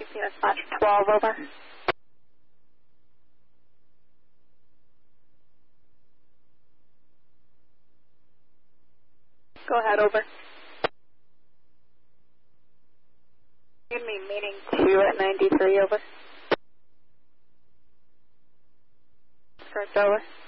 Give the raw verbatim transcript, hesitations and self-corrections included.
Dispatch twelve, over. Go ahead, over. Give me meeting two at ninety-three, over. Correct, over.